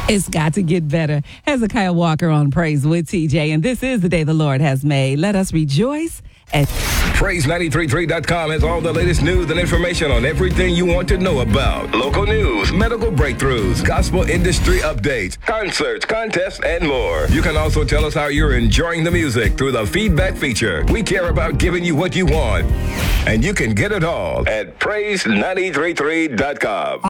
It's got to get better. Hezekiah Walker on Praise with TJ, and this is the day the Lord has made. Let us rejoice. Praise933.com has all the latest news and information on everything you want to know about. Local news, medical breakthroughs, gospel industry updates, concerts, contests, and more. You can also tell us how you're enjoying the music through the feedback feature. We care about giving you what you want, and you can get it all at Praise933.com.